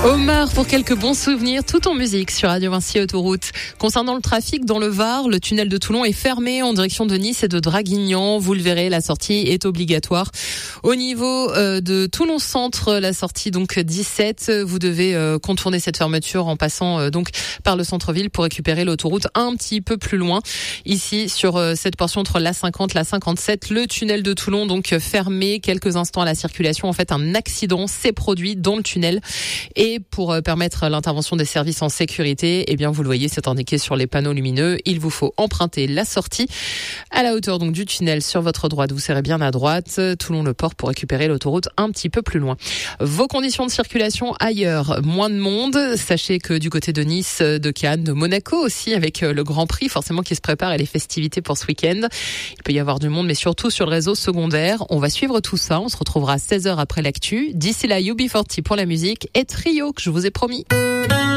Omar pour quelques bons souvenirs, tout en musique sur Radio Vinci Autoroute. Concernant le trafic dans le Var, le tunnel de Toulon est fermé en direction de Nice et de Draguignan. Vous le verrez, la sortie est obligatoire. Au niveau de Toulon Centre, la sortie donc 17, vous devez contourner cette fermeture en passant donc par le centre-ville pour récupérer l'autoroute un petit peu plus loin. Ici, sur cette portion entre la 50 et la 57, le tunnel de Toulon donc fermé quelques instants à la circulation. En fait, un accident s'est produit dans le tunnel et pour permettre l'intervention des services en sécurité, eh bien vous le voyez, c'est indiqué sur les panneaux lumineux. Il vous faut emprunter la sortie à la hauteur donc du tunnel sur votre droite. Vous serez bien à droite, Toulon-le-Port pour récupérer l'autoroute un petit peu plus loin. Vos conditions de circulation ailleurs, moins de monde. Sachez que du côté de Nice, de Cannes, de Monaco aussi, avec le Grand Prix forcément qui se prépare et les festivités pour ce week-end. Il peut y avoir du monde, mais surtout sur le réseau secondaire. On va suivre tout ça. On se retrouvera à 16h après l'actu. D'ici là, UB40 pour la musique et Trio que je vous ai promis.